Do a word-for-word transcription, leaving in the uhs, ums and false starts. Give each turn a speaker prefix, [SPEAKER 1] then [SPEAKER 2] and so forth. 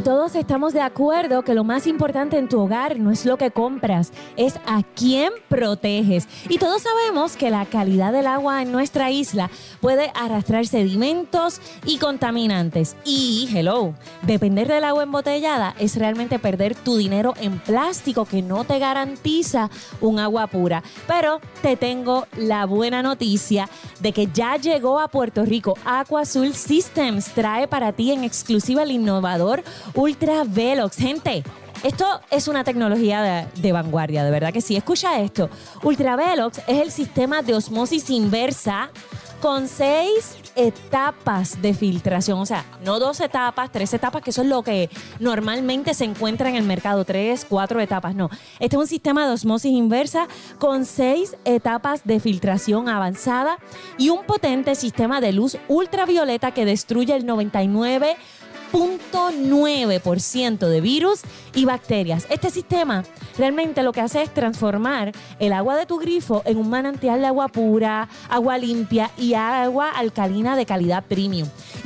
[SPEAKER 1] todos estamos de acuerdo que lo más importante en tu hogar no es lo que compras, es a quién proteges. Y todos sabemos que la calidad del agua en nuestra isla puede arrastrar sedimentos y contaminantes. Y, hello, depender del agua embotellada es realmente perder tu dinero en plástico que no te garantiza un agua pura. Pero te tengo la buena noticia de que ya llegó a Puerto Rico AquaSul Systems. Trae para ti en exclusiva el innovador Ultra Velox. Gente, esto es una tecnología de, de vanguardia, de verdad que sí. Escucha esto. Ultra Velox es el sistema de osmosis inversa con seis etapas de filtración. O sea, no dos etapas, tres etapas, que eso es lo que normalmente se encuentra en el mercado. Tres, cuatro etapas, no. Este es un sistema de osmosis inversa con seis etapas de filtración avanzada y un potente sistema de luz ultravioleta que destruye el noventa y nueve punto nueve por ciento de virus y bacterias. Este sistema realmente lo que hace es transformar el agua de tu grifo en un manantial de agua pura, agua limpia y agua alcalina de calidad premium.